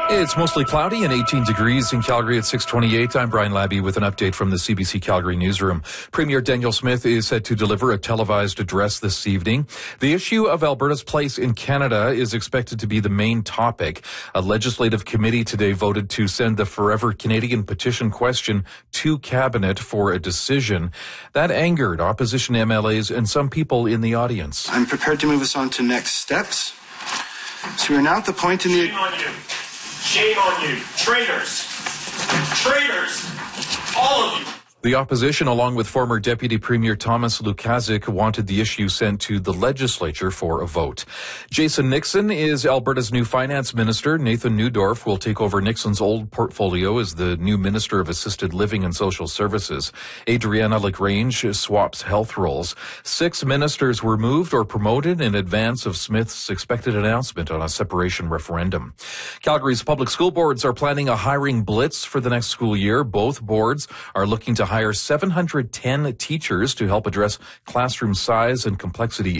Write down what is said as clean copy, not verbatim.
It's mostly cloudy and 18 degrees in Calgary at 6:28. I'm Brian Labby with an update from the CBC Calgary newsroom. Premier Danielle Smith is set to deliver a televised address this evening. The issue of Alberta's place in Canada is expected to be the main topic. A legislative committee today voted to send the Forever Canadian petition question to Cabinet for a decision. That angered opposition MLAs and some people in the audience. I'm prepared to move us on to next steps. So we're now at the point in the... Shame on you. Shame on you. Traitors. Traitors. All of you. The opposition, along with former Deputy Premier Thomas Lukaszuk, wanted the issue sent to the legislature for a vote. Jason Nixon is Alberta's new finance minister. Nathan Neudorf will take over Nixon's old portfolio as the new Minister of Assisted Living and Social Services. Adriana Lagrange swaps health roles. 6 ministers were moved or promoted in advance of Smith's expected announcement on a separation referendum. Calgary's public school boards are planning a hiring blitz for the next school year. Both boards are looking to hire 710 teachers to help address classroom size and complexity